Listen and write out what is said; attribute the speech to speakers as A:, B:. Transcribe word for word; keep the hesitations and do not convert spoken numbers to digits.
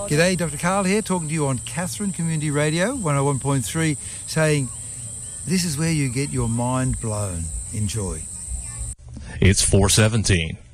A: G'day, Doctor Karl here, talking to you on Katherine Community Radio, one oh one point three, saying this is where you get your mind blown. Enjoy.
B: It's four seventeen.